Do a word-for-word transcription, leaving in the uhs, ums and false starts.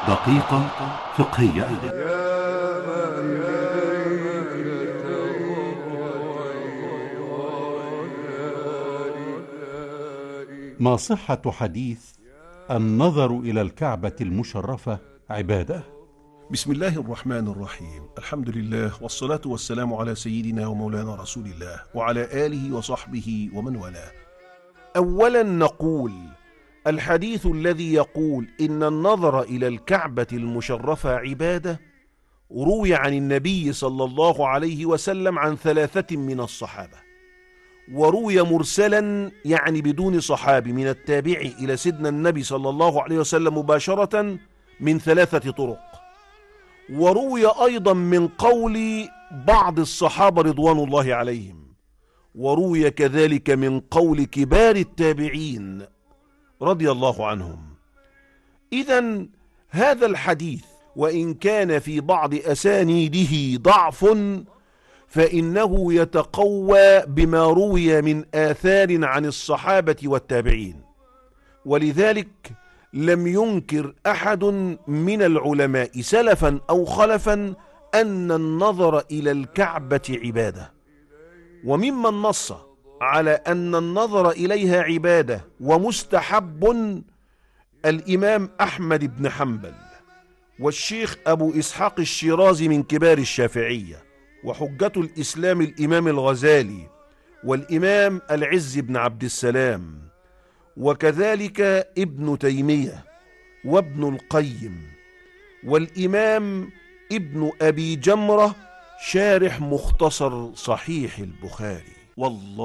دقيقة فقهية. ما صحة حديث النظر إلى الكعبة المشرفة عبادة؟ بسم الله الرحمن الرحيم. الحمد لله والصلاة والسلام على سيدنا ومولانا رسول الله وعلى آله وصحبه ومن والاه. أولا نقول الحديث الذي يقول إن النظر إلى الكعبة المشرفة عبادة روي عن النبي صلى الله عليه وسلم عن ثلاثة من الصحابة، وروي مرسلا يعني بدون صحابي من التابعي إلى سيدنا النبي صلى الله عليه وسلم مباشرة من ثلاثة طرق، وروي أيضا من قول بعض الصحابة رضوان الله عليهم، وروي كذلك من قول كبار التابعين رضي الله عنهم. إذن هذا الحديث وإن كان في بعض أسانيده ضعف فإنه يتقوى بما روي من آثار عن الصحابة والتابعين، ولذلك لم ينكر أحد من العلماء سلفا أو خلفا أن النظر إلى الكعبة عبادة. وممن نص على أن النظر إليها عبادة ومستحب الإمام أحمد بن حنبل، والشيخ أبو إسحاق الشيرازي من كبار الشافعية، وحجة الإسلام الإمام الغزالي، والإمام العز بن عبد السلام، وكذلك ابن تيمية وابن القيم، والإمام ابن أبي جمرة شارح مختصر صحيح البخاري. والله